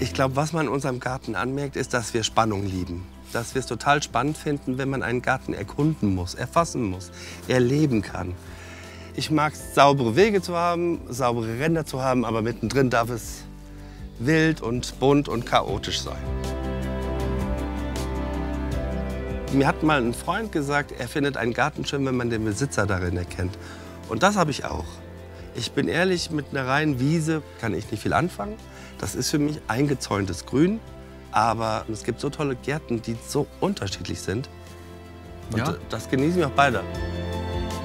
Ich glaube, was man in unserem Garten anmerkt, ist, dass wir Spannung lieben. Dass wir es total spannend finden, wenn man einen Garten erkunden muss, erfassen muss, erleben kann. Ich mag es, saubere Wege zu haben, saubere Ränder zu haben, aber mittendrin darf es wild und bunt und chaotisch sein. Mir hat mal ein Freund gesagt, er findet einen Garten schön, wenn man den Besitzer darin erkennt. Und das habe ich auch. Ich bin ehrlich, mit einer reinen Wiese kann ich nicht viel anfangen. Das ist für mich eingezäuntes Grün. Aber es gibt so tolle Gärten, die so unterschiedlich sind. Und Ja. das genießen wir auch beide.